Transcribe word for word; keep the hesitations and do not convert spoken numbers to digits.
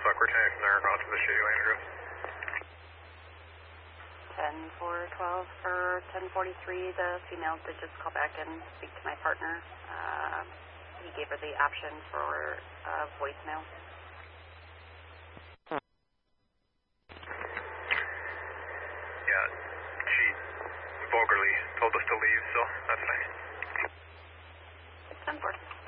suck. We're turning from there across to the Shady Lane address. ten four twelve for ten forty-three, the female did just call back and speak to my partner. Uh, he gave her the option for uh, voicemail. Yeah, she vulgarly told us to leave, so